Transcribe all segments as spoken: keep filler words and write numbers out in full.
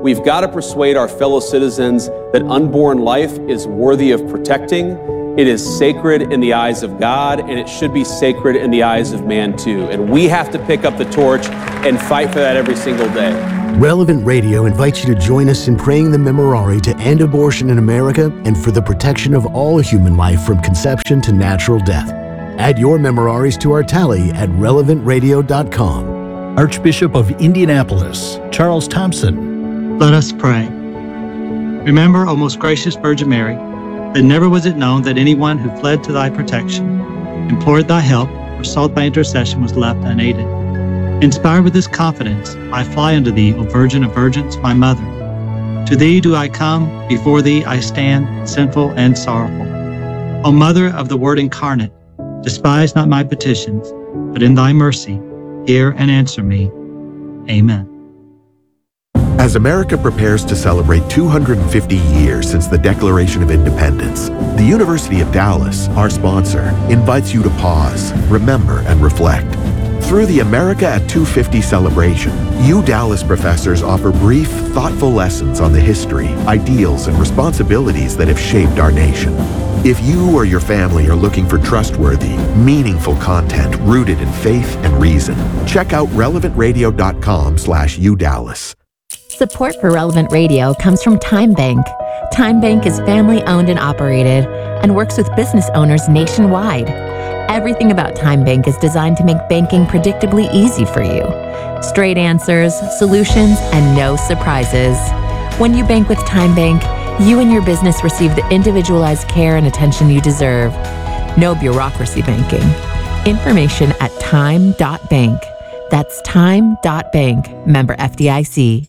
We've got to persuade our fellow citizens that unborn life is worthy of protecting. It is sacred in the eyes of God, and it should be sacred in the eyes of man too. And we have to pick up the torch and fight for that every single day. Relevant Radio invites you to join us in praying the Memorare to end abortion in America and for the protection of all human life from conception to natural death. Add your Memoraries to our tally at relevant radio dot com. Archbishop of Indianapolis, Charles Thompson. Let us pray. Remember, O most gracious Virgin Mary, that never was it known that anyone who fled to thy protection, implored thy help, or sought thy intercession was left unaided. Inspired with this confidence, I fly unto thee, O Virgin of Virgins, my mother. To thee do I come, before thee I stand, sinful and sorrowful. O Mother of the Word incarnate, despise not my petitions, but in thy mercy, hear and answer me. Amen. As America prepares to celebrate two hundred fifty years since the Declaration of Independence, the University of Dallas, our sponsor, invites you to pause, remember, and reflect. Through the America at two fifty celebration, U Dallas professors offer brief, thoughtful lessons on the history, ideals, and responsibilities that have shaped our nation. If you or your family are looking for trustworthy, meaningful content rooted in faith and reason, check out relevant radio dot com slash U Dallas. Support for Relevant Radio comes from Time Bank. Time Bank is family-owned and operated and works with business owners nationwide. Everything about Time Bank is designed to make banking predictably easy for you. Straight answers, solutions, and no surprises. When you bank with Time Bank, you and your business receive the individualized care and attention you deserve. No bureaucracy banking. Information at time dot bank. That's time dot bank. Member F D I C.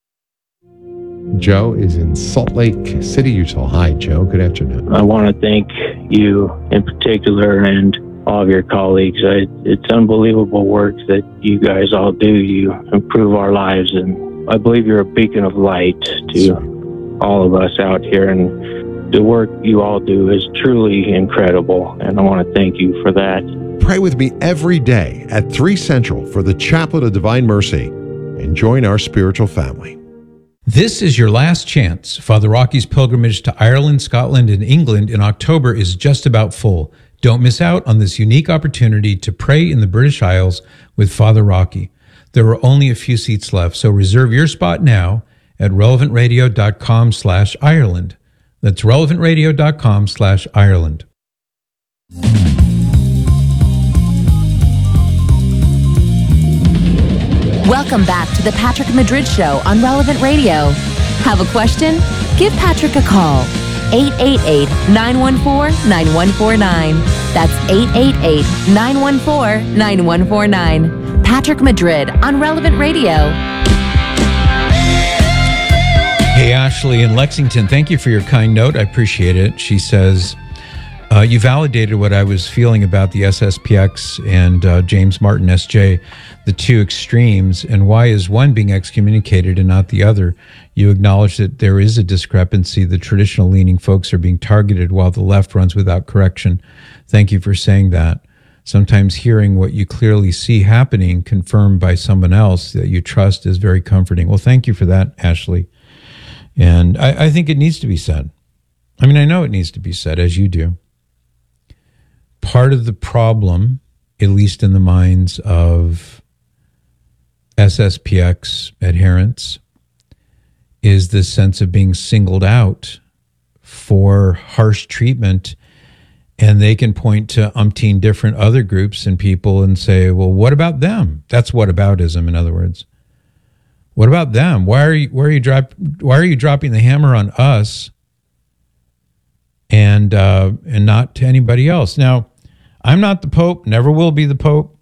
Joe is in Salt Lake City, Utah. Hi, Joe. Good afternoon. I want to thank you in particular and all of your colleagues. I, it's unbelievable work that you guys all do. You improve our lives, and I believe you're a beacon of light to all of us out here. And the work you all do is truly incredible, and I want to thank you for that. Pray with me every day at three Central for the Chaplet of Divine Mercy and join our spiritual family. This is your last chance. Father Rocky's pilgrimage to Ireland, Scotland, and England in October is just about full. Don't miss out on this unique opportunity to pray in the British Isles with Father Rocky. There are only a few seats left, so reserve your spot now at relevant radio dot com slash Ireland. That's relevant radio dot com slash Ireland. Welcome back to the Patrick Madrid Show on Relevant Radio. Have a question? Give Patrick a call. eight eight eight, nine one four, nine one four nine. That's eight eight eight, nine one four, nine one four nine. Patrick Madrid on Relevant Radio. Hey, Ashley in Lexington, thank you for your kind note. I appreciate it. She says, uh, you validated what I was feeling about the S S P X and uh, James Martin S J, the two extremes, and why is one being excommunicated and not the other? You acknowledge that there is a discrepancy. The traditional leaning folks are being targeted while the left runs without correction. Thank you for saying that. Sometimes hearing what you clearly see happening confirmed by someone else that you trust is very comforting. Well, thank you for that, Ashley. And I, I think it needs to be said. I mean, I know it needs to be said, as you do. Part of the problem, at least in the minds of S S P X adherents, is this sense of being singled out for harsh treatment. And they can point to umpteen different other groups and people and say, well, what about them? That's whataboutism, in other words. What about them? Why are you, why are you, drop, why are you dropping the hammer on us and uh, and not to anybody else? Now, I'm not the Pope, never will be the Pope.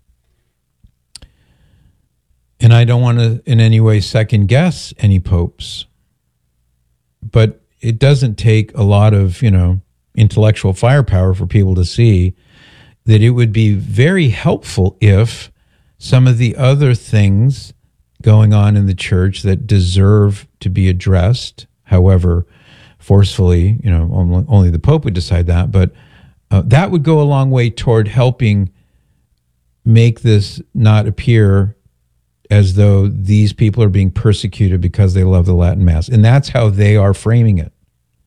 And I don't want to in any way second guess any popes. But it doesn't take a lot of, you know, intellectual firepower for people to see that it would be very helpful if some of the other things going on in the church that deserve to be addressed, however forcefully, you know, only, only the Pope would decide that, but uh, that would go a long way toward helping make this not appear as though these people are being persecuted because they love the Latin Mass. And that's how they are framing it.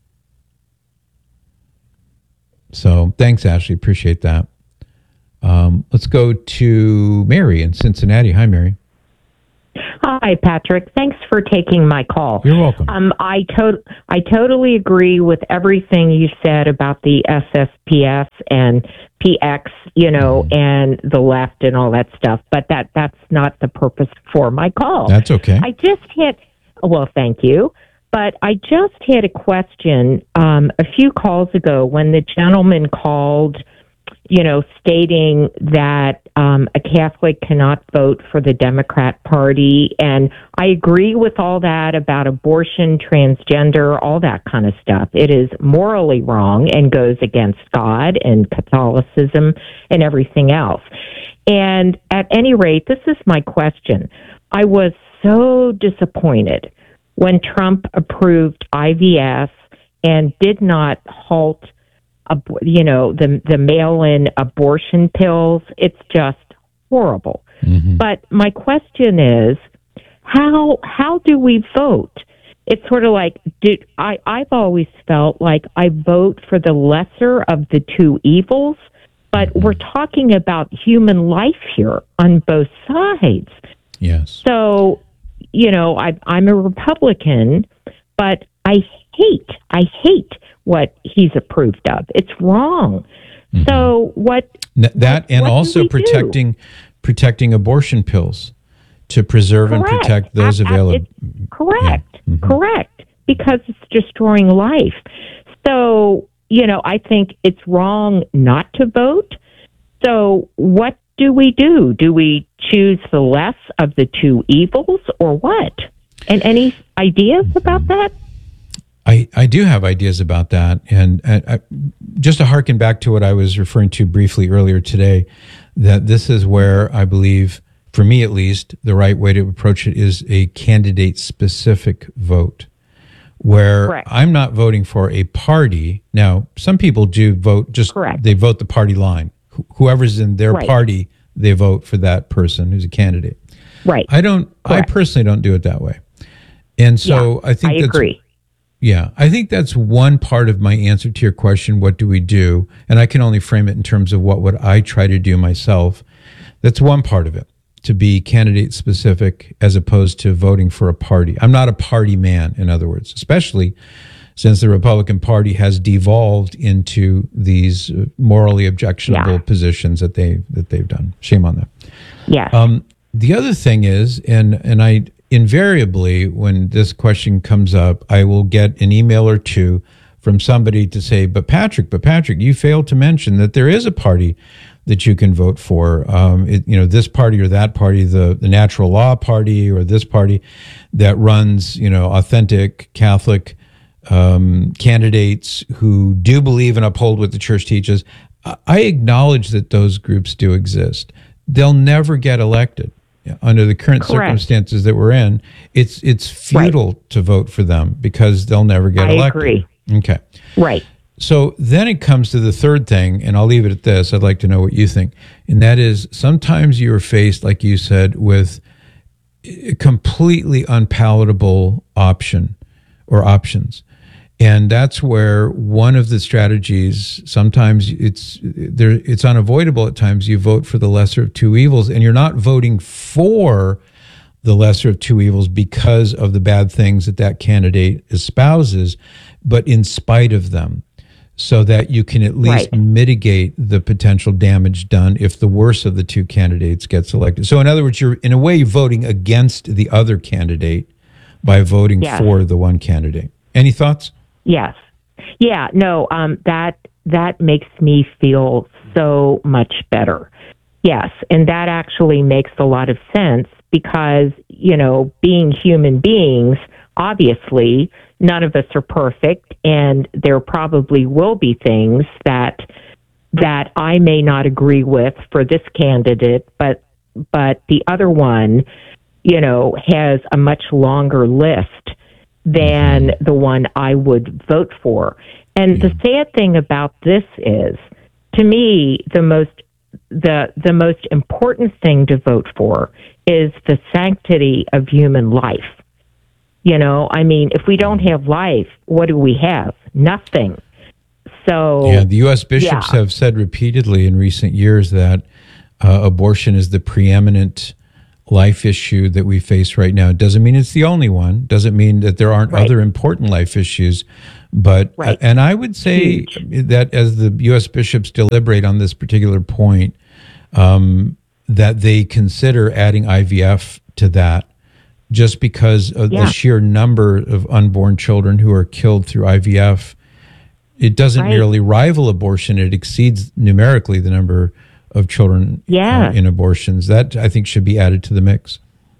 So thanks, Ashley. Appreciate that. Um, let's go to Mary in Cincinnati. Hi, Mary. Hi, Patrick. Thanks for taking my call. You're welcome. Um, I to- I totally agree with everything you said about the S S P S and P X, you know, mm-hmm. and the left and all that stuff. But that that's not the purpose for my call. That's okay. I just had, well, thank you. But I just had a question um, a few calls ago when the gentleman called, you know, stating that um, a Catholic cannot vote for the Democrat Party. And I agree with all that about abortion, transgender, all that kind of stuff. It is morally wrong and goes against God and Catholicism and everything else. And at any rate, this is my question. I was so disappointed when Trump approved I V F and did not halt you know, the the mail-in abortion pills. It's just horrible. Mm-hmm. But my question is, how how do we vote? It's sort of like, did, I, I've always felt like I vote for the lesser of the two evils, but we're talking about human life here on both sides. Yes. So, you know, I, I'm a Republican, but I hate, I hate what he's approved of. It's wrong. Mm-hmm. So what N- that what, and what also protecting do? protecting abortion pills to preserve correct. and protect those available. Correct. Yeah. Mm-hmm. Correct. Because it's destroying life. So, you know, I think it's wrong not to vote. So what do we do? Do we choose the less of the two evils or what? And any ideas about that? I, I do have ideas about that. And, and I, just to harken back to what I was referring to briefly earlier today, that this is where I believe, for me at least, the right way to approach it is a candidate-specific vote, where Correct. I'm not voting for a party. Now, some people do vote, just Correct. they vote the party line. Wh- whoever's in their right. party, they vote for that person who's a candidate. Right. I don't, Correct. I personally don't do it that way. And so yeah, I think I that's, agree. Yeah, I think that's one part of my answer to your question, what do we do? And I can only frame it in terms of what would I try to do myself. That's one part of it, to be candidate specific as opposed to voting for a party. I'm not a party man, in other words, especially since the Republican Party has devolved into these morally objectionable yeah. positions that they that they've done. Shame on them. Yeah. Um, the other thing is, and and I invariably, when this question comes up, I will get an email or two from somebody to say, but Patrick, but Patrick, you failed to mention that there is a party that you can vote for. Um, it, you know, this party or that party, the, the Natural Law Party or this party that runs, you know, authentic Catholic um, candidates who do believe and uphold what the church teaches. I acknowledge that those groups do exist. They'll never get elected. Under the current Correct. circumstances that we're in, it's it's futile right. to vote for them because they'll never get I elected. Agree. Okay. Right. So then it comes to the third thing, and I'll leave it at this. I'd like to know what you think. And that is, sometimes you're faced, like you said, with a completely unpalatable option or options. And that's where one of the strategies, sometimes it's there, it's unavoidable at times, you vote for the lesser of two evils, and you're not voting for the lesser of two evils because of the bad things that that candidate espouses, but in spite of them, so that you can at least right. mitigate the potential damage done if the worse of the two candidates gets elected. So in other words, you're in a way voting against the other candidate by voting yes. for the one candidate. Any thoughts? Yes. Yeah, no, um, that that makes me feel so much better. Yes, and that actually makes a lot of sense because, you know, being human beings, obviously, none of us are perfect, and there probably will be things that that I may not agree with for this candidate, but but the other one, you know, has a much longer list than the one I would vote for. And the sad thing about this is, to me, the most the the most important thing to vote for is the sanctity of human life. You know, I mean, if we don't have life, what do we have? Nothing. So yeah, the U S bishops yeah. have said repeatedly in recent years that uh, abortion is the preeminent life issue that we face right now. It doesn't mean it's the only one. Doesn't mean that there aren't Right. other important life issues. But Right. and I would say Huge. that as the U S bishops deliberate on this particular point, um, that they consider adding I V F to that, just because of Yeah. the sheer number of unborn children who are killed through I V F. It doesn't Right. merely rival abortion; it exceeds numerically the number of children Yeah. uh, in abortions. That, I think, should be added to the mix.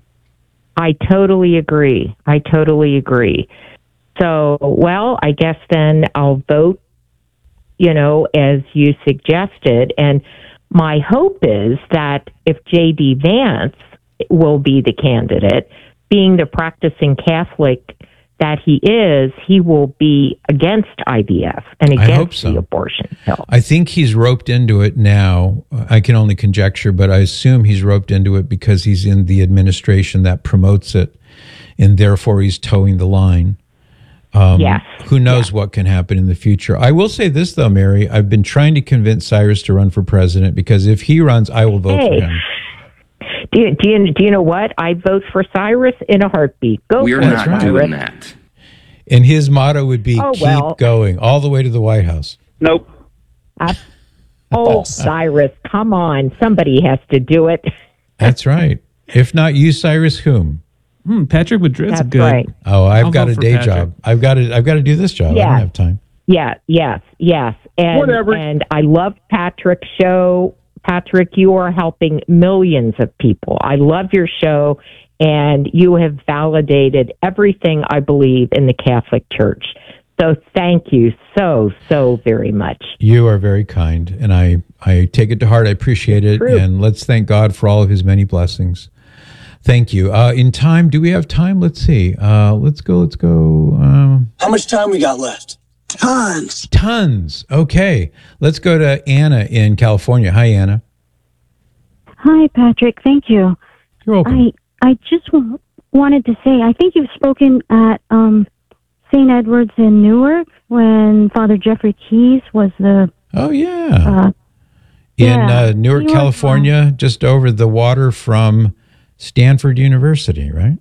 I totally agree. I totally agree. So, well, I guess then I'll vote, you know, as you suggested. And my hope is that if J D. Vance will be the candidate, being the practicing Catholic that he is, he will be against I V F and I hope against so. the abortion pill. I think he's roped into it now. I can only conjecture, but I assume he's roped into it because he's in the administration that promotes it, and therefore he's towing the line. Um, Yes. Who knows what can happen in the future? I will say this, though, Mary. I've been trying to convince Cyrus to run for president because if he runs, I will vote Hey. for him. Do you, do, you, do you know what? I vote for Cyrus in a heartbeat. Go We're for it, not Cyrus. doing that. And his motto would be, Oh, keep well. going, all the way to the White House. Nope. I, oh, Cyrus, come on. Somebody has to do it. That's right. If not you, Cyrus, whom? Hmm, Patrick Madrid's That's good. right. Oh, I've I'll got vote a for day Patrick. job. I've got to. I've got to do this job. I Yeah. don't have time. Yeah, yes, yes. And, Whatever. And I love Patrick's show. Patrick, you are helping millions of people. I love your show, and you have validated everything I believe in the Catholic Church. So thank you so, so very much. You are very kind, and I I take it to heart. I appreciate it, True. and let's thank God for all of His many blessings. Thank you. Uh, in time, do we have time? Let's see. Uh, let's go. Let's go. Um, How much time we got left? Tons. tons. Okay. Let's go to Anna in California. Hi, Anna. Hi, Patrick. Thank you. You're welcome. I I just w- wanted to say I think you've spoken at um, Saint Edward's in Newark when Father Jeffrey Keyes was the Oh yeah. uh, in yeah, uh, Newark, he was, California, just over the water from Stanford University, right?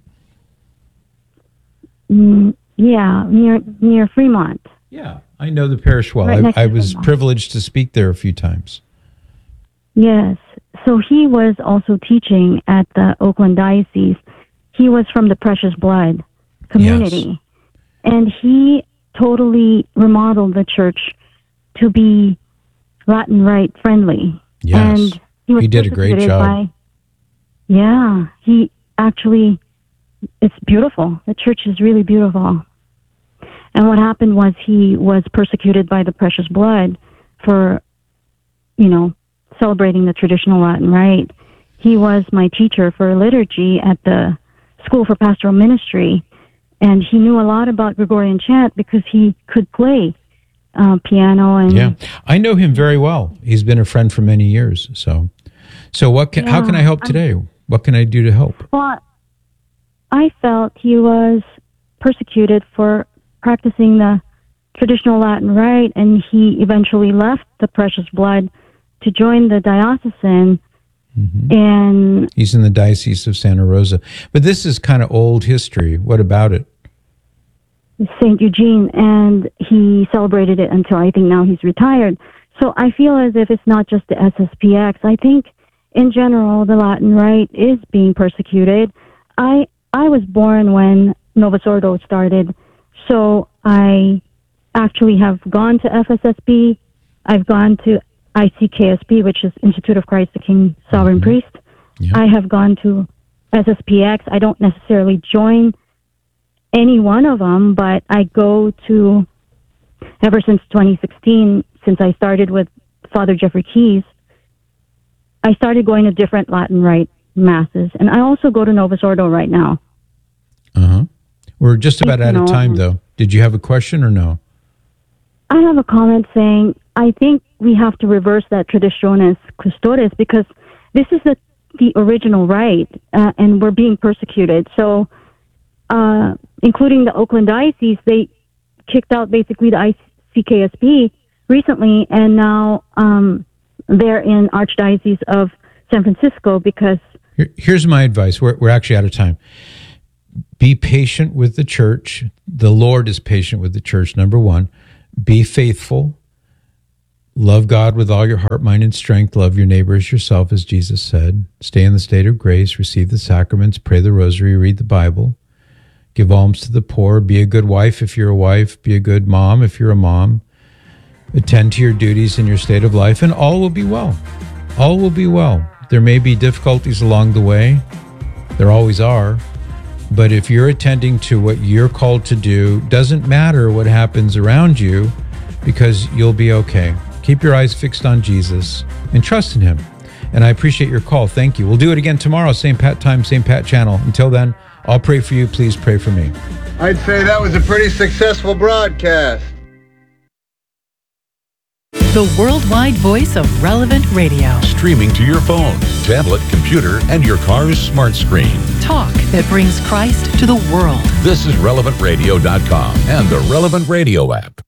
mm, yeah near near Fremont. Yeah, I know the parish well. Right I, next I to was Fremont. privileged to speak there a few times. Yes. So he was also teaching at the Oakland Diocese. He was from the Precious Blood community. And he totally remodeled the church to be Latin Rite friendly. Yes. And he, was He did a great persecuted job. By, yeah. He actually, it's beautiful. The church is really beautiful. And what happened was he was persecuted by the Precious Blood for, you know, celebrating the traditional Latin Rite. He was my teacher for liturgy at the School for Pastoral Ministry, and he knew a lot about Gregorian chant because he could play uh, piano and Yeah, I know him very well. He's been a friend for many years. So, so what? Can, How can I Yeah, help I'm- today? What can I do to help? Well, I felt he was persecuted for practicing the traditional Latin Rite, and he eventually left the Precious Blood to join the diocesan. Mm-hmm. And He's in the Diocese of Santa Rosa, but this is kind of old history. What about it? Saint Eugene, and he celebrated it until I think now he's retired. So I feel as if it's not just the S S P X. I think in general the Latin Rite is being persecuted. I I was born when Novus Ordo started, so I actually have gone to F S S B. I've gone to I C K S P, which is Institute of Christ the King Sovereign Mm-hmm. Priest. Yeah. I have gone to S S P X. I don't necessarily join any one of them, but I go to, ever since twenty sixteen, since I started with Father Jeffrey Keyes, I started going to different Latin Rite masses, and I also go to Novus Ordo right now. Uh huh. We're just about You out of know, time, though. Did you have a question or no? I have a comment saying I think we have to reverse that traditionis custodes because this is the the original right, uh, and we're being persecuted. So, uh, including the Oakland Diocese, they kicked out basically the I C K S P recently, and now um, they're in Archdiocese of San Francisco because... Here, here's my advice. We're, we're actually out of time. Be patient with the church. The Lord is patient with the church, number one. Be faithful. Love God with all your heart, mind, and strength. Love your neighbor as yourself, as Jesus said. Stay in the state of grace. Receive the sacraments. Pray the rosary. Read the Bible. Give alms to the poor. Be a good wife if you're a wife. Be a good mom if you're a mom. Attend to your duties in your state of life, and all will be well. All will be well. There may be difficulties along the way. There always are. But if you're attending to what you're called to do, doesn't matter what happens around you, because you'll be okay. Keep your eyes fixed on Jesus and trust in him. And I appreciate your call. Thank you. We'll do it again tomorrow, same Pat time, same Pat channel. Until then, I'll pray for you. Please pray for me. I'd say that was a pretty successful broadcast. The worldwide voice of Relevant Radio. Streaming to your phone, tablet, computer, and your car's smart screen. Talk that brings Christ to the world. This is relevant radio dot com and the Relevant Radio app.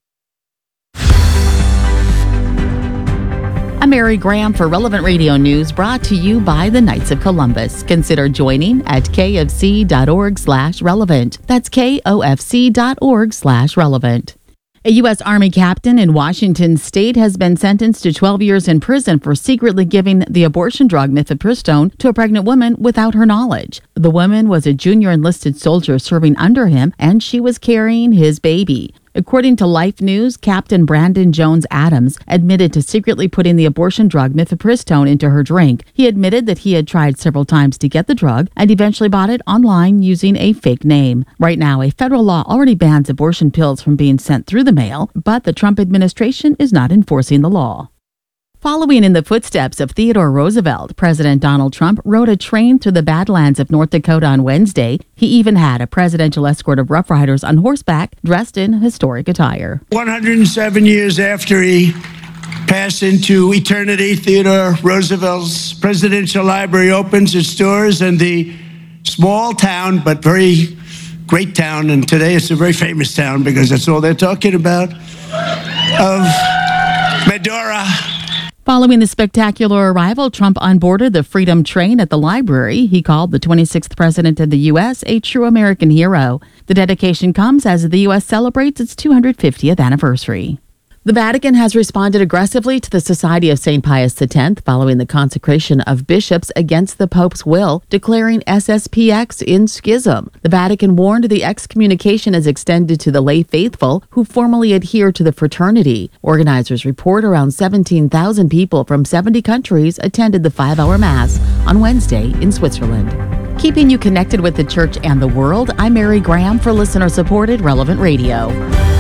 I'm Mary Graham for Relevant Radio News, brought to you by the Knights of Columbus. Consider joining at kfc.org slash relevant. That's kofc.org slash relevant. A U S Army captain in Washington state has been sentenced to twelve years in prison for secretly giving the abortion drug mifepristone to a pregnant woman without her knowledge. The woman was a junior enlisted soldier serving under him, and she was carrying his baby. According to Life News, Captain Brandon Jones Adams admitted to secretly putting the abortion drug mifepristone into her drink. He admitted that he had tried several times to get the drug and eventually bought it online using a fake name. Right now, a federal law already bans abortion pills from being sent through the mail, but the Trump administration is not enforcing the law. Following in the footsteps of Theodore Roosevelt, President Donald Trump rode a train through the Badlands of North Dakota on Wednesday. He even had a presidential escort of Rough Riders on horseback dressed in historic attire. one hundred seven years after he passed into eternity, Theodore Roosevelt's Presidential Library opens its doors in the small town, but very great town, and today it's a very famous town because that's all they're talking about, of Medora. Following the spectacular arrival, Trump onboarded the Freedom Train at the library. He called the twenty-sixth president of the U S a true American hero. The dedication comes as the U S celebrates its two hundred fiftieth anniversary. The Vatican has responded aggressively to the Society of Saint Pius the tenth following the consecration of bishops against the Pope's will, declaring S S P X in schism. The Vatican warned the excommunication is extended to the lay faithful who formally adhere to the fraternity. Organizers report around seventeen thousand people from seventy countries attended the five-hour Mass on Wednesday in Switzerland. Keeping you connected with the church and the world, I'm Mary Graham for listener-supported Relevant Radio.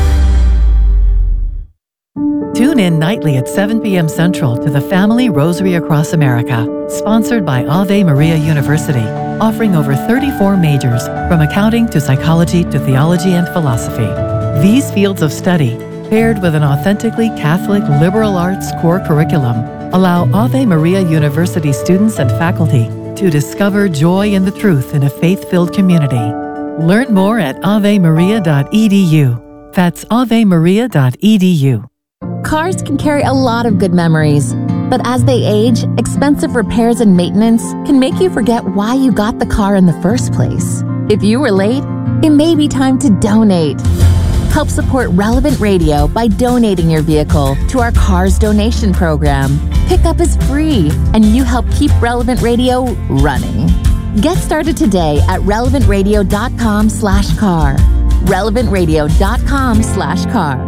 Tune in nightly at seven p.m. Central to the Family Rosary Across America, sponsored by Ave Maria University, offering over thirty-four majors, from accounting to psychology to theology and philosophy. These fields of study, paired with an authentically Catholic liberal arts core curriculum, allow Ave Maria University students and faculty to discover joy in the truth in a faith-filled community. Learn more at ave maria dot e d u. That's ave maria dot e d u. Cars can carry a lot of good memories, but as they age, expensive repairs and maintenance can make you forget why you got the car in the first place. If you were late, it may be time to donate. Help support Relevant Radio by donating your vehicle to our Cars Donation Program. Pickup is free, and you help keep Relevant Radio running. Get started today at relevant radio dot com slash car. relevant radio dot com slash car.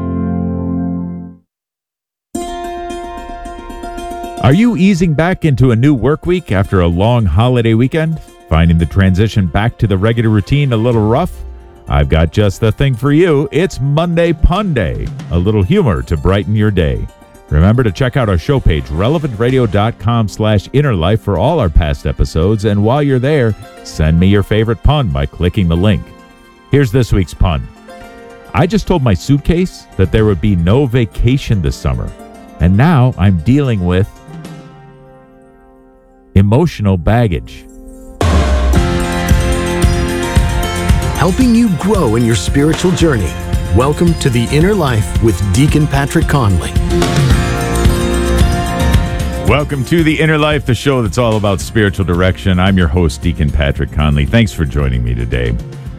Are you easing back into a new work week after a long holiday weekend? Finding the transition back to the regular routine a little rough? I've got just the thing for you. It's Monday Pun Day, a little humor to brighten your day. Remember to check out our show page, relevant radio dot com slash inner life, for all our past episodes. And while you're there, send me your favorite pun by clicking the link. Here's this week's pun. I just told my suitcase that there would be no vacation this summer. And now I'm dealing with emotional baggage. Helping you grow in your spiritual journey. Welcome to The Inner Life with Deacon Patrick Conley. Welcome to The Inner Life, the show that's all about spiritual direction. I'm your host, Deacon Patrick Conley. Thanks for joining me today.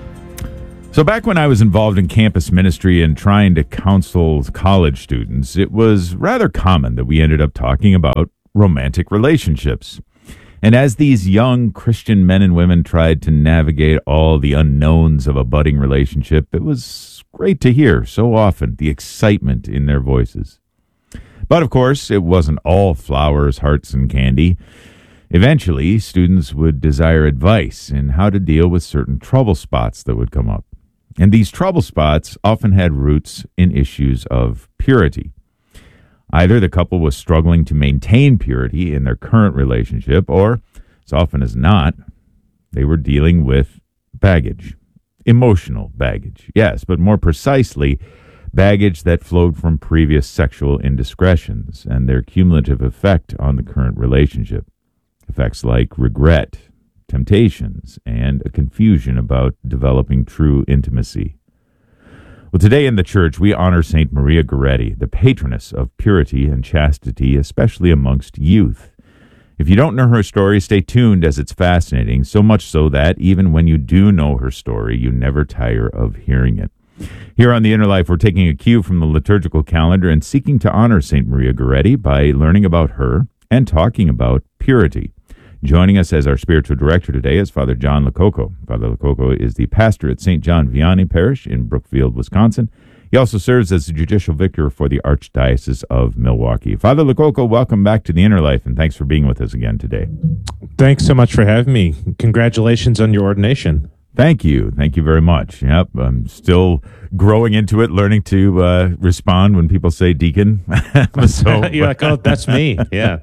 So back when I was involved in campus ministry and trying to counsel college students, it was rather common that we ended up talking about romantic relationships. And as these young Christian men and women tried to navigate all the unknowns of a budding relationship, it was great to hear so often the excitement in their voices. But of course, it wasn't all flowers, hearts, and candy. Eventually, students would desire advice in how to deal with certain trouble spots that would come up. And these trouble spots often had roots in issues of purity. Either the couple was struggling to maintain purity in their current relationship, or, as often as not, they were dealing with baggage. Emotional baggage, yes, but more precisely, baggage that flowed from previous sexual indiscretions and their cumulative effect on the current relationship. Effects like regret, temptations, and a confusion about developing true intimacy. Well, today in the church, we honor Saint Maria Goretti, the patroness of purity and chastity, especially amongst youth. If you don't know her story, stay tuned as it's fascinating, so much so that even when you do know her story, you never tire of hearing it. Here on The Inner Life, we're taking a cue from the liturgical calendar and seeking to honor Saint Maria Goretti by learning about her and talking about purity. Joining us as our spiritual director today is Father John Lococo. Father Lococo is the pastor at Saint John Vianney Parish in Brookfield, Wisconsin. He also serves as the judicial vicar for the Archdiocese of Milwaukee. Father Lococo, welcome back to The Inner Life, and thanks for being with us again today. Thanks so much for having me. Congratulations on your ordination. Thank you. Thank you very much. Yep, I'm still growing into it, learning to uh, respond when people say deacon. so, You're like, oh, that's me. Yeah.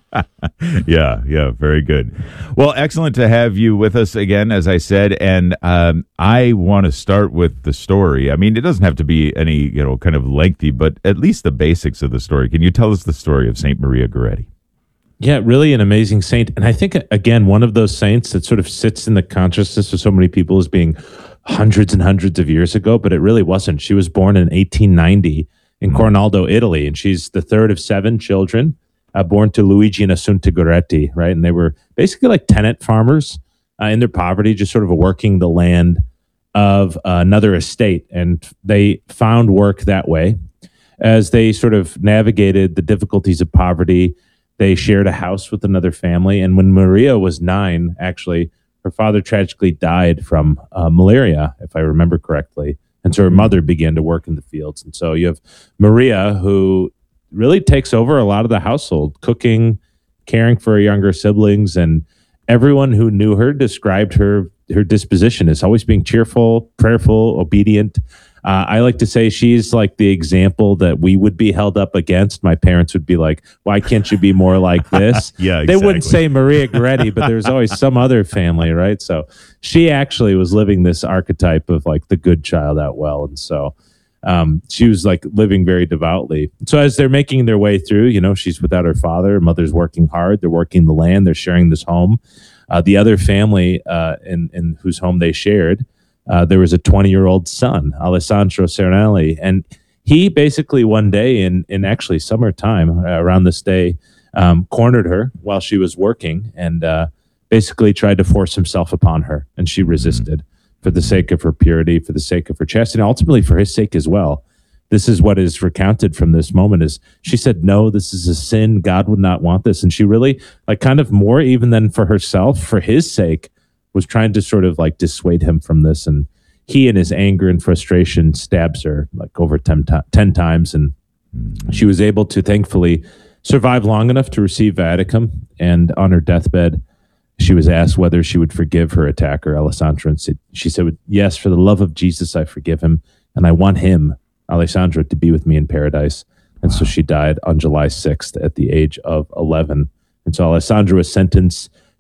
yeah, yeah, very good. Well, excellent to have you with us again, as I said, and um, I want to start with the story. I mean, it doesn't have to be any, you know, kind of lengthy, but at least the basics of the story. Can you tell us the story of Saint Maria Goretti? Yeah, really an amazing saint. And I think, again, one of those saints that sort of sits in the consciousness of so many people as being hundreds and hundreds of years ago, but it really wasn't. She was born in eighteen ninety in Cornaldo, Italy, and she's the third of seven children uh, born to Luigi and Assunta Goretti, right? And they were basically like tenant farmers uh, in their poverty, just sort of working the land of uh, another estate. And they found work that way. As they sort of navigated the difficulties of poverty, they shared a house with another family. And when Maria was nine, actually, her father tragically died from uh, malaria, if I remember correctly. And so her mother began to work in the fields. And so you have Maria, who really takes over a lot of the household, cooking, caring for her younger siblings. And everyone who knew her described her, her disposition as always being cheerful, prayerful, obedient. Uh, I like to say she's like the example that we would be held up against. My parents would be like, why can't you be more like this? yeah, exactly. They wouldn't say Maria Goretti, but there's always some other family, right? So she actually was living this archetype of like the good child out well. And so um, she was like living very devoutly. So as they're making their way through, you know, she's without her father. Her mother's working hard. They're working the land. They're sharing this home. Uh, the other family uh, in, in whose home they shared, Uh, there was a twenty-year-old son, Alessandro Serenelli, and he basically one day in, in actually summertime uh, around this day um, cornered her while she was working and uh, basically tried to force himself upon her, and she resisted mm-hmm. for the sake of her purity, for the sake of her chastity, and ultimately for his sake as well. This is what is recounted from this moment is she said, no, this is a sin. God would not want this. And she really, like kind of more even than for herself, for his sake, was trying to sort of like dissuade him from this. And he, in his anger and frustration, stabs her like over ten, to- ten times. And mm-hmm. she was able to thankfully survive long enough to receive viaticum. And on her deathbed, she was asked whether she would forgive her attacker, Alessandro. And she said, yes, for the love of Jesus, I forgive him. And I want him, Alessandro, to be with me in paradise. And wow. so she died on July sixth at the age of eleven. And so Alessandro was sentenced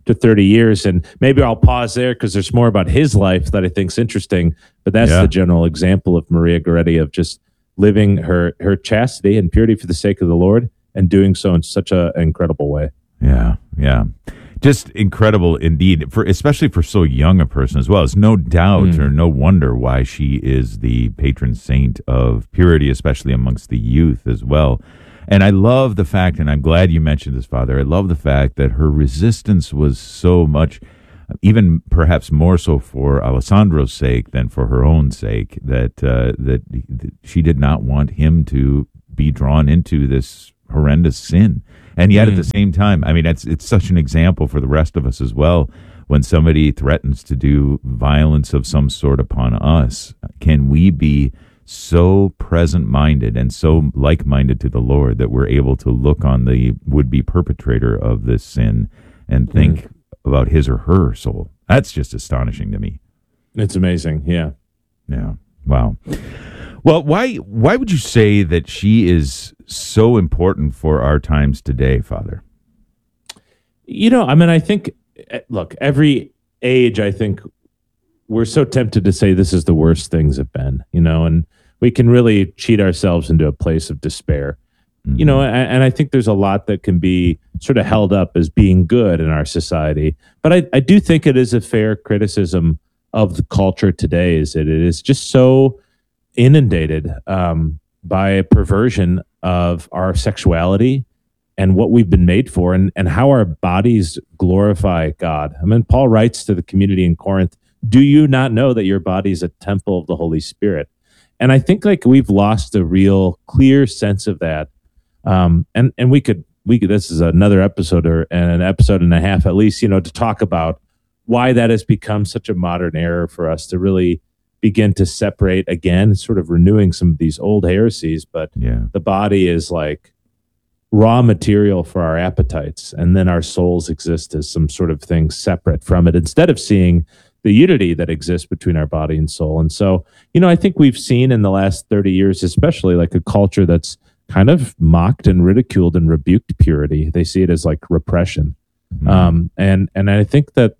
to thirty years. And maybe I'll pause there because there's more about his life that I think's interesting. But that's Yeah. the general example of Maria Goretti of just living her her chastity and purity for the sake of the Lord and doing so in such a, an incredible way. Yeah, yeah. Just incredible indeed, for especially for so young a person as well. It's no doubt Mm. or no wonder why she is the patron saint of purity, especially amongst the youth as well. And I love the fact, and I'm glad you mentioned this, Father, I love the fact that her resistance was so much, even perhaps more so for Alessandro's sake than for her own sake, that uh, that she did not want him to be drawn into this horrendous sin. And yet Mm. at the same time, I mean, it's it's such an example for the rest of us as well. When somebody threatens to do violence of some sort upon us, can we be so present-minded and so like-minded to the Lord that we're able to look on the would-be perpetrator of this sin and think Mm. about his or her soul? That's just astonishing to me. It's amazing. Yeah. Yeah. Wow. Well, why why would you say that she is so important for our times today, Father? You know, I mean, I think, eh, look, every age, I think we're so tempted to say this is the worst things have been, you know, and we can really cheat ourselves into a place of despair. Mm-hmm. You know, and, and I think there's a lot that can be sort of held up as being good in our society. But I, I do think it is a fair criticism of the culture today, is that it is just so inundated um, by a perversion of our sexuality and what we've been made for, and, and how our bodies glorify God. I mean, Paul writes to the community in Corinth, do you not know that your body is a temple of the Holy Spirit? And I think like we've lost a real clear sense of that. Um, and, and we could, we could, this is another episode or and an episode and a half at least, you know, to talk about why that has become such a modern error for us to really begin to separate again, sort of renewing some of these old heresies. But yeah. the body is like raw material for our appetites, and then our souls exist as some sort of thing separate from it, instead of seeing the unity that exists between our body and soul. And so, you know, I think we've seen in the last thirty years, especially like a culture that's kind of mocked and ridiculed and rebuked purity. They see it as like repression. Mm-hmm. Um, and, and I think that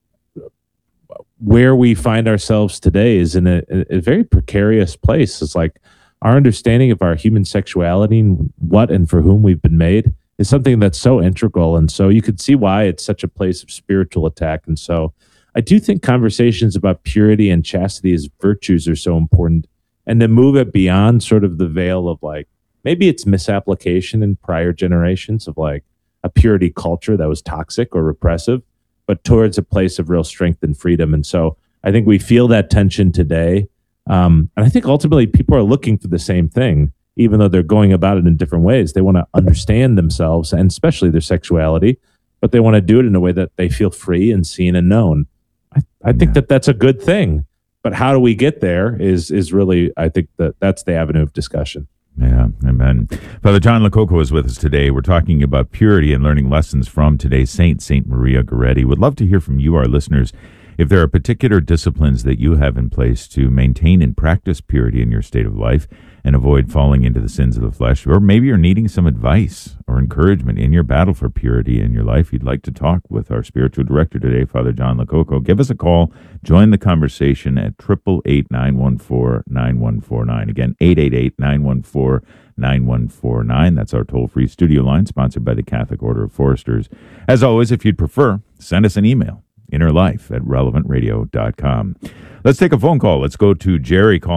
where we find ourselves today is in a, a very precarious place. It's like our understanding of our human sexuality and what and for whom we've been made is something that's so integral. And so you could see why it's such a place of spiritual attack. And so I do think conversations about purity and chastity as virtues are so important, and to move it beyond sort of the veil of like, maybe it's misapplication in prior generations of like a purity culture that was toxic or repressive, but towards a place of real strength and freedom. And so I think we feel that tension today. Um, and I think ultimately people are looking for the same thing, even though they're going about it in different ways. They want to understand themselves and especially their sexuality, but they want to do it in a way that they feel free and seen and known. I, I think Yeah. that that's a good thing, but how do we get there is, is really, I think that that's the avenue of discussion. Yeah, amen. Father John Lococo is with us today. We're talking about purity and learning lessons from today's saint, Saint Maria Goretti. Would love to hear from you, our listeners, if there are particular disciplines that you have in place to maintain and practice purity in your state of life and avoid falling into the sins of the flesh, or maybe you're needing some advice or encouragement in your battle for purity in your life. You'd like to talk with our spiritual director today, Father John Lococo. Give us a call. Join the conversation at eight eight eight, nine one four, nine one four nine. Again, eight eight eight, nine one four, nine one four nine. That's our toll-free studio line, sponsored by the Catholic Order of Foresters. As always, if you'd prefer, send us an email, innerlife at relevant radio dot com. Let's take a phone call. Let's go to Jerry. Call.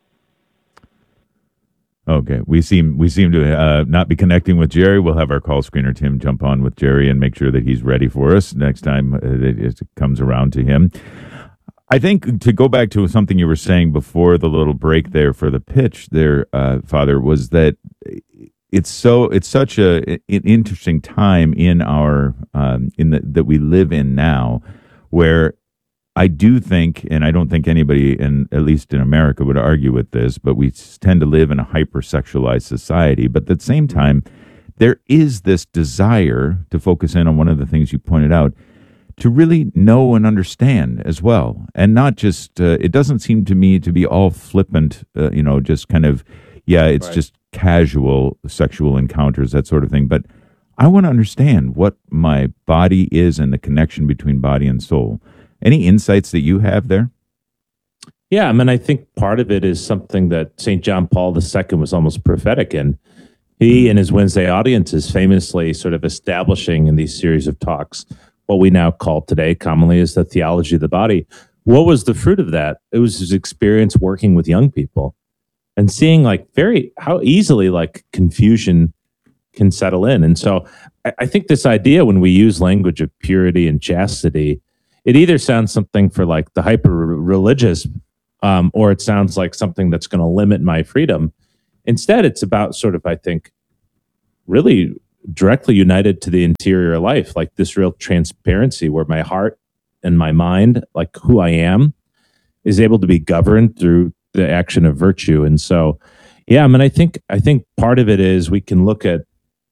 Okay, we seem we seem to uh, not be connecting with Jerry. We'll have our call screener Tim jump on with Jerry and make sure that he's ready for us next time it, it comes around to him. I think to go back to something you were saying before the little break there for the pitch there, uh, Father, was that it's so it's such a an interesting time in our um, in the, that we live in now, where I do think, and I don't think anybody, in at least in America, would argue with this, but we tend to live in a hypersexualized society. But at the same time, there is this desire to focus in on one of the things you pointed out, to really know and understand as well. And not just, uh, it doesn't seem to me to be all flippant, uh, you know, just kind of, yeah, it's Right. just casual sexual encounters, that sort of thing. But I want to understand what my body is and the connection between body and soul. Any insights that you have there? Yeah, I mean, I think part of it is something that Saint John Paul the Second was almost prophetic in. He and his Wednesday audiences famously sort of establishing in these series of talks what we now call today commonly as the theology of the body. What was the fruit of that? It was his experience working with young people and seeing like very how easily like confusion can settle in. And so I, I think this idea when we use language of purity and chastity, it either sounds something for like the hyper religious, um, or it sounds like something that's going to limit my freedom. Instead, it's about sort of, I think, really directly united to the interior life, like this real transparency where my heart and my mind, like who I am, is able to be governed through the action of virtue. And so, yeah, I mean, I think I think part of it is we can look at,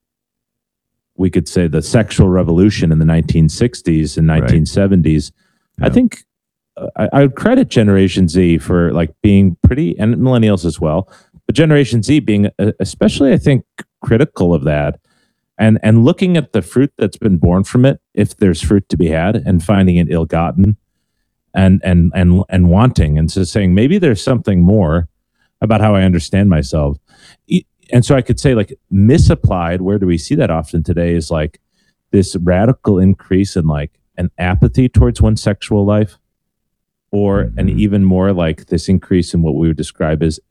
we could say the sexual revolution in the nineteen sixties and nineteen seventies. Right. Yeah. I think uh, I, I would credit Generation Z for like being pretty, and millennials as well, but Generation Z being uh, especially, I think, critical of that and and looking at the fruit that's been born from it, if there's fruit to be had, and finding it ill-gotten and and and and wanting, and so saying maybe there's something more about how I understand myself. And so I could say, like, misapplied, where do we see that often today, is like this radical increase in like an apathy towards one's sexual life, or mm-hmm. an even more like this increase in what we would describe as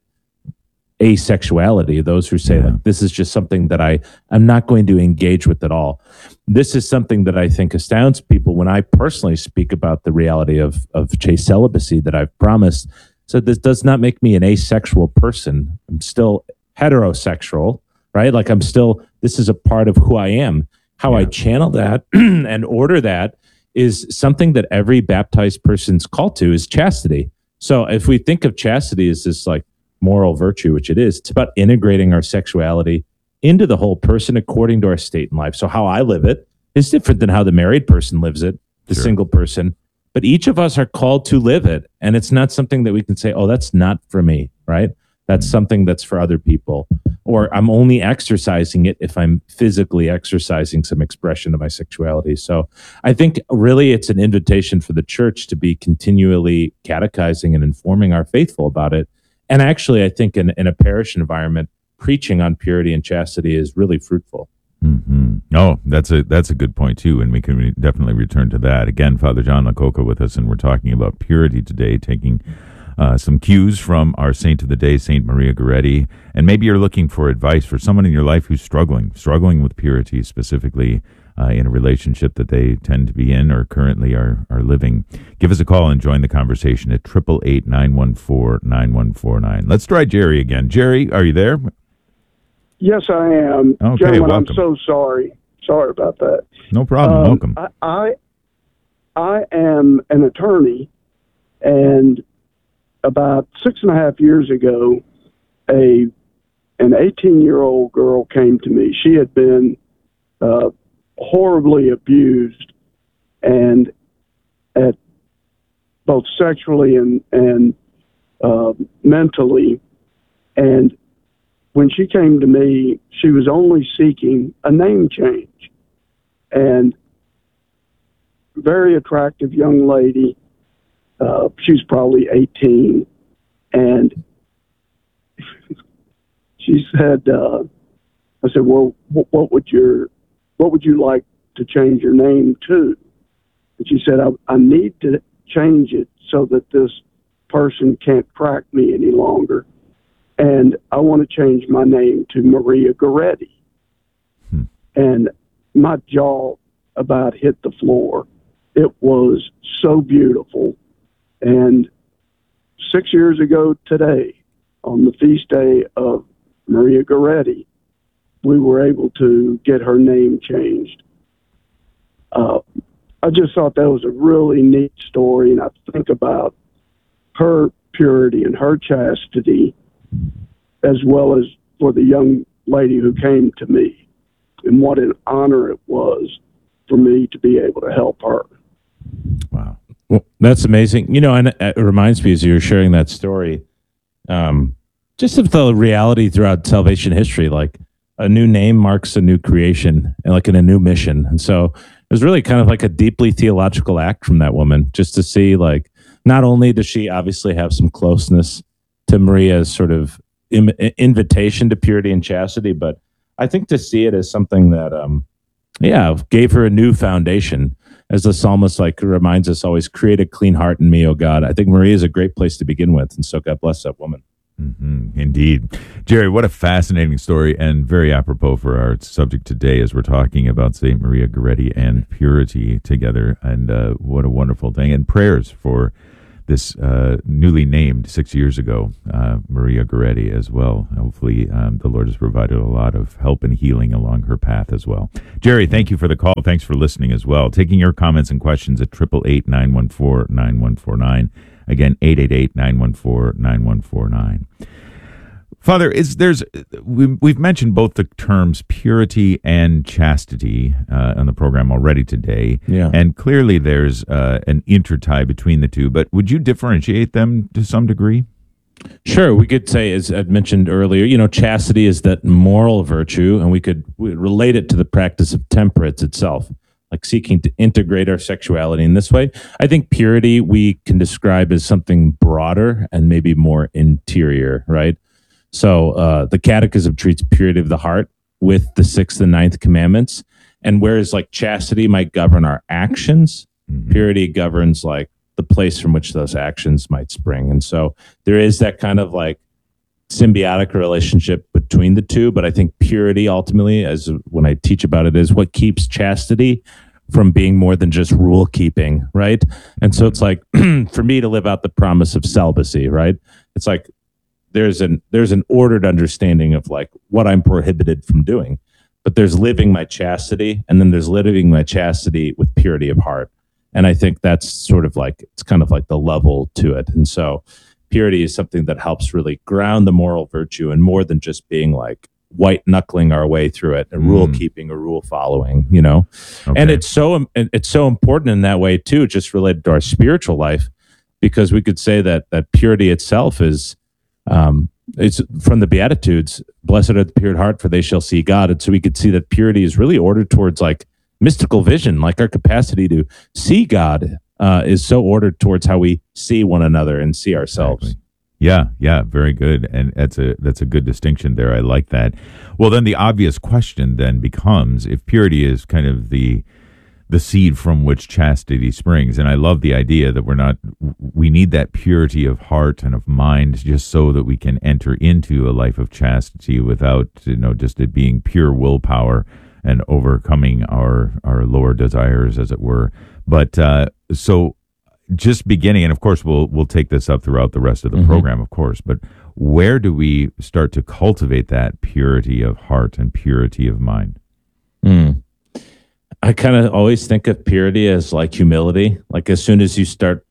asexuality. Those who say yeah. like, this is just something that I, I'm not going to engage with at all. This is something that I think astounds people when I personally speak about the reality of, of chaste celibacy that I've promised. So this does not make me an asexual person. I'm still heterosexual, right? Like I'm still, this is a part of who I am. How yeah. I channel that and order that is something that every baptized person's called to, is chastity. So if we think of chastity as this like moral virtue, which it is, it's about integrating our sexuality into the whole person according to our state in life. So how I live it is different than how the married person lives it, the sure. single person, but each of us are called to live it. And it's not something that we can say, oh, that's not for me, right? That's something that's for other people. Or I'm only exercising it if I'm physically exercising some expression of my sexuality. So I think really it's an invitation for the church to be continually catechizing and informing our faithful about it. And actually, I think in, in a parish environment, preaching on purity and chastity is really fruitful. Mm-hmm. Oh, that's a that's a good point too, and we can re- definitely return to that. Again, Father John Lakota with us, and we're talking about purity today, taking uh, some cues from our saint of the day, Saint Maria Goretti. And maybe you're looking for advice for someone in your life who's struggling, struggling with purity, specifically uh, in a relationship that they tend to be in or currently are are living. Give us a call and join the conversation at eight eight eight, nine one four, nine one four nine. Let's try Jerry again. Jerry, are you there? Yes, I am. Okay, Gentlemen, welcome. I'm so sorry. Sorry about that. No problem. Um, welcome. I, I I am an attorney, and about six and a half years ago, a an eighteen-year-old girl came to me. She had been uh, horribly abused, and at both sexually and and uh, mentally, and when she came to me, she was only seeking a name change. And very attractive young lady. Uh, she's probably eighteen. And she said, uh, I said, well, what would your, what would you like to change your name to? And she said, I, I need to change it so that this person can't track me any longer. And I want to change my name to Maria Goretti. Hmm. And my jaw about hit the floor. It was so beautiful. And six years ago today, on the feast day of Maria Goretti, we were able to get her name changed. Uh, I just thought that was a really neat story, and I think about her purity and her chastity, as well as for the young lady who came to me, and what an honor it was for me to be able to help her. Wow. Well, that's amazing. You know, and it reminds me as you were sharing that story, um, just of the reality throughout salvation history. Like a new name marks a new creation and like in a new mission. And so it was really kind of like a deeply theological act from that woman, just to see like, not only does she obviously have some closeness to Maria's sort of im- invitation to purity and chastity, but I think to see it as something that, um, yeah, gave her a new foundation. As the psalmist like reminds us always, create a clean heart in me, O God. I think Maria is a great place to begin with. And so God bless that woman. Mm-hmm, indeed. Jerry, what a fascinating story and very apropos for our subject today as we're talking about Saint Maria Goretti and purity together. And uh, what a wonderful thing. And prayers for this uh, newly named six years ago, uh, Maria Goretti as well. Hopefully um, the Lord has provided a lot of help and healing along her path as well. Jerry, thank you for the call. Thanks for listening as well. Taking your comments and questions at eight eight eight, nine one four, nine one four nine. Again, eight eight eight, nine one four, nine one four nine. Father, is there's we, we've mentioned both the terms purity and chastity uh, on the program already today, yeah. And clearly there's uh, an intertie between the two. But would you differentiate them to some degree? Sure, we could say, as I'd mentioned earlier, you know, chastity is that moral virtue, and we could we relate it to the practice of temperance itself, like seeking to integrate our sexuality in this way. I think purity we can describe as something broader and maybe more interior, right? So uh, the Catechism treats purity of the heart with the sixth and ninth commandments. And whereas like chastity might govern our actions, mm-hmm. purity governs like the place from which those actions might spring. And so there is that kind of like symbiotic relationship between the two. But I think purity ultimately, as when I teach about it, is what keeps chastity from being more than just rule keeping, right? And so it's like for me to live out the promise of celibacy, right? It's like there's an there's an ordered understanding of like what I'm prohibited from doing, but there's living my chastity, and then there's living my chastity with purity of heart. And I think that's sort of like, it's kind of like the level to it. And so purity is something that helps really ground the moral virtue, and more than just being like white knuckling our way through it and mm. rule keeping or rule following, you know. Okay. And it's so it's so important in that way too, just related to our spiritual life, because we could say that that purity itself is um it's from the Beatitudes, blessed are the pure in heart, for they shall see God. And so we could see that purity is really ordered towards like mystical vision, like our capacity to see God uh, is so ordered towards how we see one another and see ourselves. Exactly. Yeah, yeah, very good. And that's a that's a good distinction there. I like that. Well, then the obvious question then becomes, if purity is kind of the the seed from which chastity springs, and I love the idea that we're not, we need that purity of heart and of mind just so that we can enter into a life of chastity without, you know, just it being pure willpower and overcoming our, our lower desires, as it were. But uh, so just beginning, and of course we'll we'll take this up throughout the rest of the mm-hmm. program, of course, but where do we start to cultivate that purity of heart and purity of mind? Mm. I kind of always think of purity as like humility. Like as soon as you start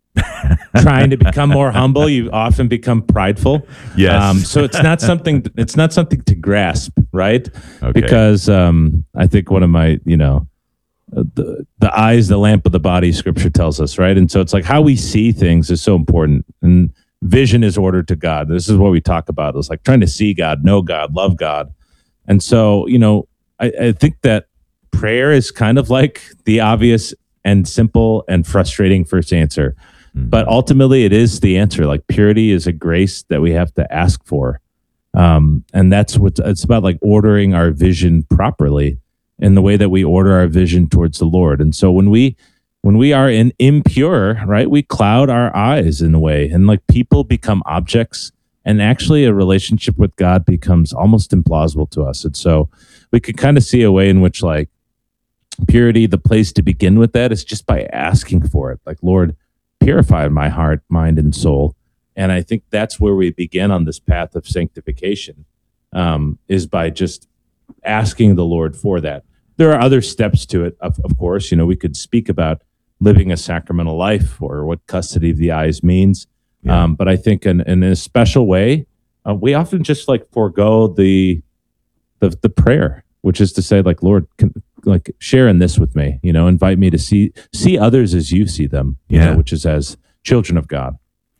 trying to become more humble, you often become prideful. Yes. Um, so it's not something. It's not something to grasp, right? Okay. Because um, I think one of my, you know, the the eye is the lamp of the body, Scripture tells us, right? And so it's like how we see things is so important, and vision is ordered to God. This is what we talk about. It's like trying to see God, know God, love God, and so you know, I, I think that prayer is kind of like the obvious and simple and frustrating first answer. Mm-hmm. But ultimately it is the answer. Like purity is a grace that we have to ask for. Um, and that's what it's about, like ordering our vision properly in the way that we order our vision towards the Lord. And so when we, when we are in impure, right, we cloud our eyes in a way, and like people become objects, and actually a relationship with God becomes almost implausible to us. And so we could kind of see a way in which like, purity, the place to begin with that is just by asking for it. Like, Lord, purify my heart, mind, and soul. And I think that's where we begin on this path of sanctification, um, is by just asking the Lord for that. There are other steps to it, of, of course. You know, we could speak about living a sacramental life or what custody of the eyes means. Yeah. Um, but I think in, in a special way, uh, we often just like forego the, the the prayer, which is to say, like, Lord, can, like share in this with me, you know, invite me to see see others as you see them, you yeah. know, which is as children of God.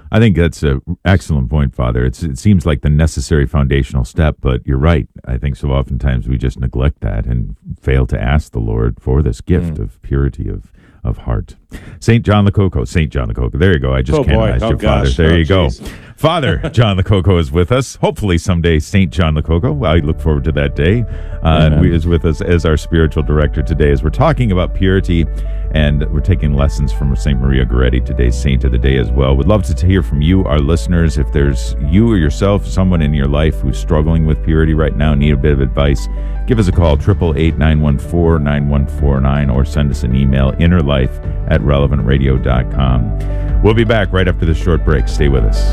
I think that's an excellent point, Father. It's, it seems like the necessary foundational step, but you're right. I think so oftentimes we just neglect that and fail to ask the Lord for this gift mm. of purity of, of heart. Saint John the Coco, Saint John the Coco. There you go. I just oh, canonized boy. your oh, Father. Gosh. There oh, you geez. go. Father John the Coco is with us. Hopefully someday Saint John the Coco. I look forward to that day. Uh, and he is with us as our spiritual director today as we're talking about purity, and we're taking lessons from Saint Maria Goretti, today's saint of the day as well. We'd love to hear from you, our listeners. If there's you or yourself, someone in your life who's struggling with purity right now, need a bit of advice, give us a call, eight eight eight, nine one four, nine one four nine, or send us an email, innerlife at relevant radio dot com. We'll be back right after this short break. Stay with us.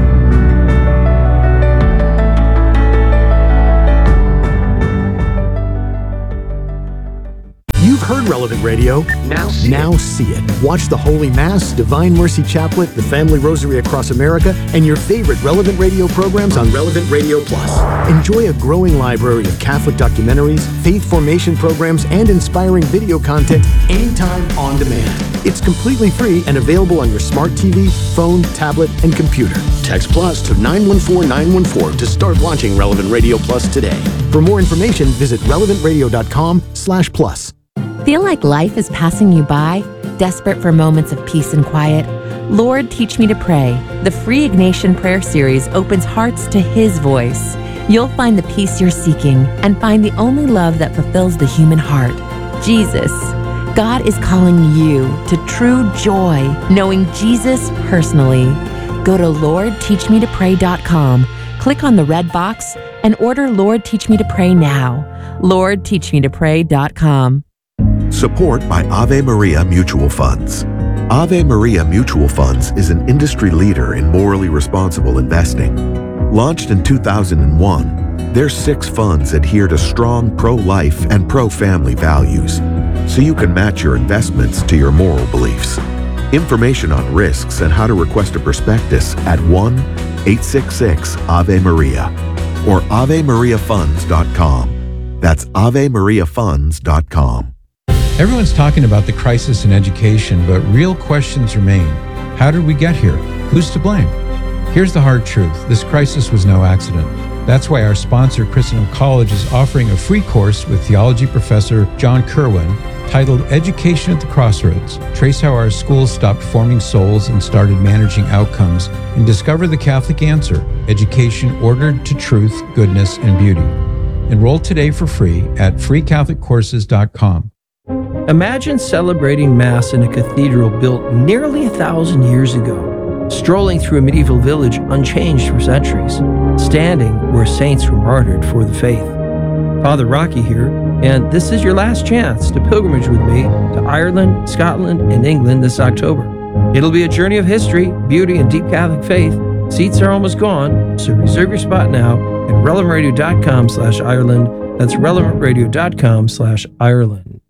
You've heard Relevant Radio. Now see, now see it. Watch the Holy Mass, Divine Mercy Chaplet, the Family Rosary Across America, and your favorite Relevant Radio programs on Relevant Radio Plus. Enjoy a growing library of Catholic documentaries, faith formation programs, and inspiring video content anytime on demand. It's completely free and available on your smart T V, phone, tablet, and computer. Text Plus to nine one four nine one four to start watching Relevant Radio Plus today. For more information, visit relevant radio dot com slash plus. Feel like life is passing you by? Desperate for moments of peace and quiet? Lord, Teach Me to Pray. The free Ignatian Prayer Series opens hearts to His voice. You'll find the peace you're seeking and find the only love that fulfills the human heart, Jesus. God is calling you to true joy, knowing Jesus personally. Go to lord teach me to pray dot com, click on the red box, and order Lord Teach Me to Pray now. lord teach me to pray dot com. Support by Ave Maria Mutual Funds. Ave Maria Mutual Funds is an industry leader in morally responsible investing. Launched in two thousand one, their six funds adhere to strong pro-life and pro-family values, so you can match your investments to your moral beliefs. Information on risks and how to request a prospectus at one eight six six Ave Maria or ave maria funds dot com. That's ave maria funds dot com. Everyone's talking about the crisis in education, but real questions remain. How did we get here? Who's to blame? Here's the hard truth. This crisis was no accident. That's why our sponsor, Christendom College, is offering a free course with theology professor John Kerwin titled Education at the Crossroads. Trace how our schools stopped forming souls and started managing outcomes, and discover the Catholic answer, education ordered to truth, goodness, and beauty. Enroll today for free at free catholic courses dot com. Imagine celebrating Mass in a cathedral built nearly a thousand years ago, strolling through a medieval village unchanged for centuries, standing where saints were martyred for the faith. Father Rocky here, and this is your last chance to pilgrimage with me to Ireland, Scotland, and England this October. It'll be a journey of history, beauty, and deep Catholic faith. Seats are almost gone, so reserve your spot now at relevant radio dot com slash Ireland. That's relevant radio dot com slash Ireland.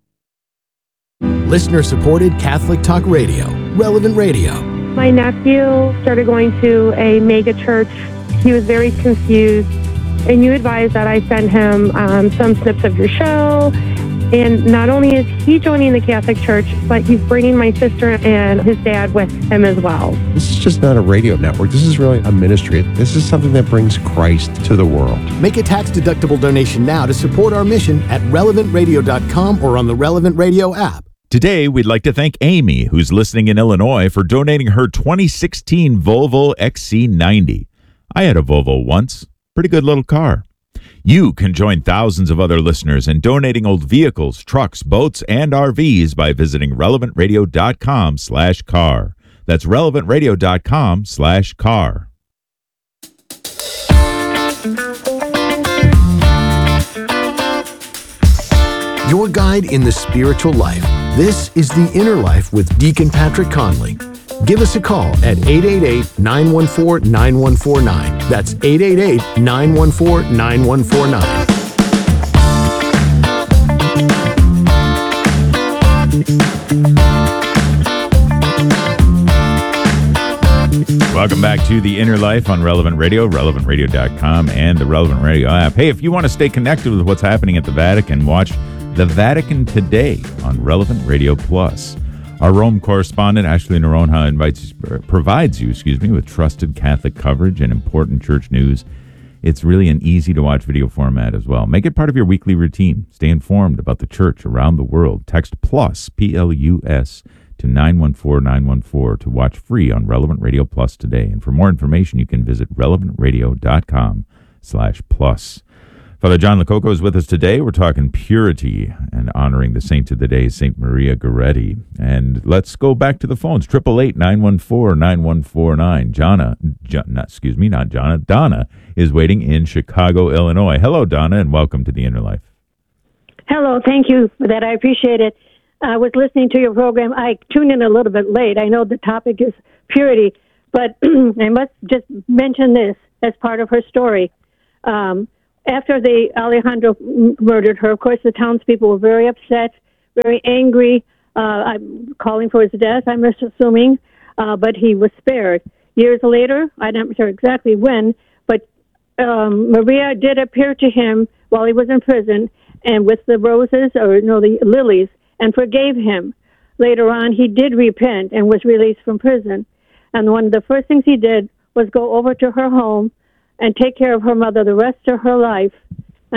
Listener-supported Catholic Talk Radio, Relevant Radio. My nephew started going to a mega church. He was very confused, and you advised that I send him um, some snips of your show. And not only is he joining the Catholic Church, but he's bringing my sister and his dad with him as well. This is just not a radio network. This is really a ministry. This is something that brings Christ to the world. Make a tax-deductible donation now to support our mission at relevant radio dot com or on the Relevant Radio app. Today, we'd like to thank Amy, who's listening in Illinois, for donating her twenty sixteen Volvo X C ninety. I had a Volvo once. Pretty good little car. You can join thousands of other listeners in donating old vehicles, trucks, boats, and R Vs by visiting relevant radio dot com slash car. That's relevant radio dot com slash car. Your guide in the spiritual life. This is The Inner Life with Deacon Patrick Conley. Give us a call at eight eight eight, nine one four, nine one four nine. That's eight eight eight, nine one four, nine one four nine. Welcome back to The Inner Life on Relevant Radio, relevant radio dot com, and the Relevant Radio app. Hey, if you want to stay connected with what's happening at the Vatican, watch The Vatican Today on Relevant Radio Plus. Our Rome correspondent, Ashley Noronha, invites, provides you, excuse me, with trusted Catholic coverage and important church news. It's really an easy-to-watch video format as well. Make it part of your weekly routine. Stay informed about the church around the world. Text PLUS, P L U S, to nine one four nine one four to watch free on Relevant Radio Plus today. And for more information, you can visit relevantradio.com slash plus. Father John Lococo is with us today. We're talking purity and honoring the saint of the day, Saint Maria Goretti. And let's go back to the phones. eight eight eight, nine one four, nine one four nine. Jonna, John, not, excuse me, not Jonna, Donna is waiting in Chicago, Illinois. Hello, Donna, and welcome to The Inner Life. Hello, thank you for that. I appreciate it. I was listening to your program. I tuned in a little bit late. I know the topic is purity, but I must just mention this as part of her story. Um, After the Alejandro murdered her, of course, the townspeople were very upset, very angry. Uh, I'm calling for his death, I'm assuming, uh, but he was spared. Years later, I'm not sure exactly when, but um, Maria did appear to him while he was in prison, and with the roses, or no, the lilies, and forgave him. Later on, he did repent and was released from prison. And one of the first things he did was go over to her home and take care of her mother the rest of her life.